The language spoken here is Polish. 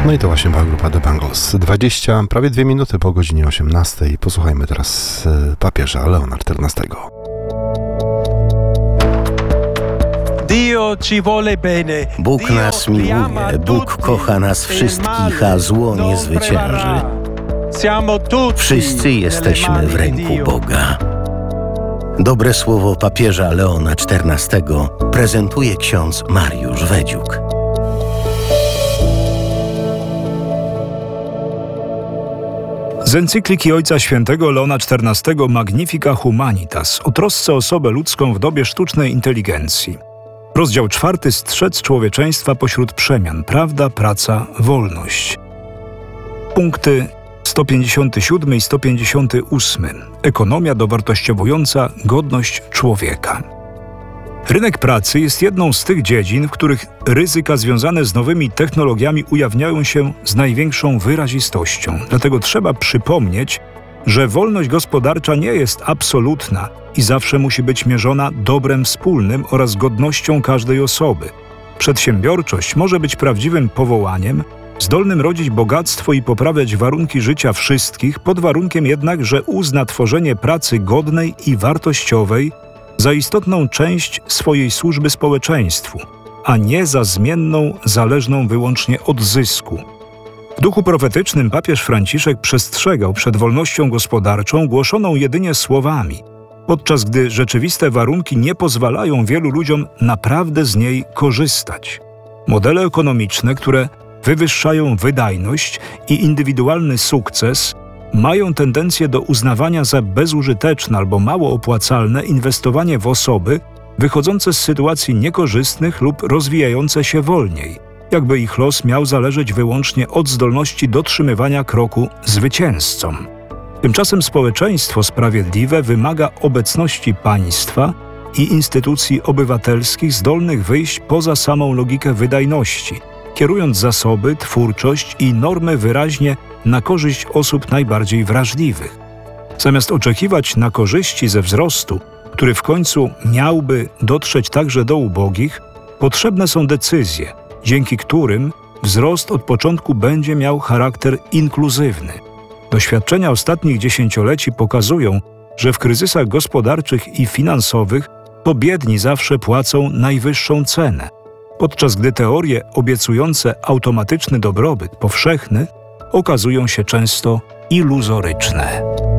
No i to właśnie była grupa The Bangles. Prawie 2 minuty po godzinie 18. Posłuchajmy teraz papieża Leona XIV. Bóg nas miłuje, Bóg kocha nas wszystkich, a zło nie zwycięży. Wszyscy jesteśmy w ręku Boga. Dobre słowo papieża Leona XIV prezentuje ksiądz Mariusz Wedziuk. Z encykliki Ojca Świętego Leona XIV Magnifica Humanitas o trosce o osobę ludzką w dobie sztucznej inteligencji. Rozdział 4. Strzec człowieczeństwa pośród przemian. Prawda, praca, wolność. Punkty 157 i 158. Ekonomia dowartościowująca godność człowieka. Rynek pracy jest jedną z tych dziedzin, w których ryzyka związane z nowymi technologiami ujawniają się z największą wyrazistością. Dlatego trzeba przypomnieć, że wolność gospodarcza nie jest absolutna i zawsze musi być mierzona dobrem wspólnym oraz godnością każdej osoby. Przedsiębiorczość może być prawdziwym powołaniem, zdolnym rodzić bogactwo i poprawiać warunki życia wszystkich, pod warunkiem jednak, że uzna tworzenie pracy godnej i wartościowej za istotną część swojej służby społeczeństwu, a nie za zmienną, zależną wyłącznie od zysku. W duchu profetycznym papież Franciszek przestrzegał przed wolnością gospodarczą głoszoną jedynie słowami, podczas gdy rzeczywiste warunki nie pozwalają wielu ludziom naprawdę z niej korzystać. Modele ekonomiczne, które wywyższają wydajność i indywidualny sukces, mają tendencję do uznawania za bezużyteczne albo mało opłacalne inwestowanie w osoby wychodzące z sytuacji niekorzystnych lub rozwijające się wolniej, jakby ich los miał zależeć wyłącznie od zdolności dotrzymywania kroku zwycięzcom. Tymczasem społeczeństwo sprawiedliwe wymaga obecności państwa i instytucji obywatelskich zdolnych wyjść poza samą logikę wydajności, kierując zasoby, twórczość i normy wyraźnie na korzyść osób najbardziej wrażliwych. Zamiast oczekiwać na korzyści ze wzrostu, który w końcu miałby dotrzeć także do ubogich, potrzebne są decyzje, dzięki którym wzrost od początku będzie miał charakter inkluzywny. Doświadczenia ostatnich dziesięcioleci pokazują, że w kryzysach gospodarczych i finansowych to biedni zawsze płacą najwyższą cenę, podczas gdy teorie obiecujące automatyczny dobrobyt powszechny okazują się często iluzoryczne.